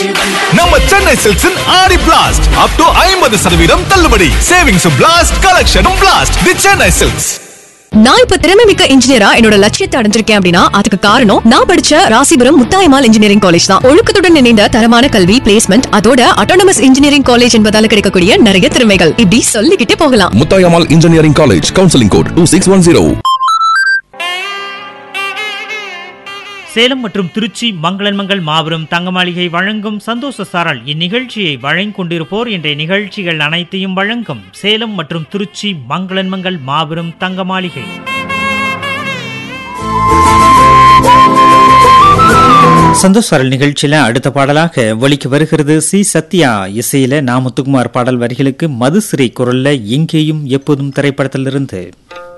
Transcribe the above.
நம்ம சென்னை சில்க்ஸின் ஆடி blast up to 50% தள்ளுபடி. Savings blast, கலெக்ஷனும் blast. தி Chennai silks. நான் இப்ப திறமை மிக்க இன்ஜினியரா என்னோட லட்சியத்தை அடைஞ்சிருக்கேன் அப்படின்னா அதுக்கு காரணம் நான் படிச்ச ராசிபுரம் முத்தாயம்மாள் இன்ஜினியரிங் காலேஜ் தான். ஒழுக்கத்துடன் இணைந்த தரமான கல்வி, பிளேஸ்மெண்ட், அதோட அட்டானமஸ் இன்ஜினியரிங் காலேஜ் என்பதால கிடைக்கக்கூடிய நிறைய திறமைகள் இப்படி சொல்லிக்கிட்டே போகலாம். Muthayammal engineering college, counselling code 2610. Salem மற்றும் திருச்சி மங்களன் மங்கள் மாபெரும் தங்க மாளிகை வழங்கும் சந்தோஷ சாரல் இந்நிகழ்ச்சியை வழங்கிக் கொண்டிருப்போர் இன்றைய நிகழ்ச்சிகள் அனைத்தையும் வழங்கும் சேலம் மற்றும் திருச்சி மங்களன் மங்கள் மாபெரும் தங்க மாளிகை. சந்தோஷ சாரல் நிகழ்ச்சியில அடுத்த பாடலாக ஒலிக்கு வருகிறது சி சத்யா இசையில நா. முத்துக்குமார் பாடல் வரிகளுக்கு மதுஸ்ரீ குரல்ல எங்கேயும் எப்போதும் திரைப்படத்திலிருந்து.